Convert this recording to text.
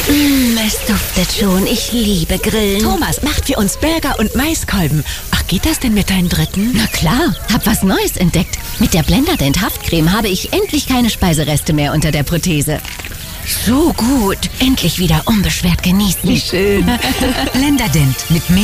Es duftet schon. Ich liebe Grillen. Thomas macht für uns Burger und Maiskolben. Ach, geht das denn mit deinen Dritten? Na klar, hab was Neues entdeckt. Mit der Blenderdent Haftcreme habe ich endlich keine Speisereste mehr unter der Prothese. So gut. Endlich wieder unbeschwert genießen. Wie schön. Blenderdent mit mehr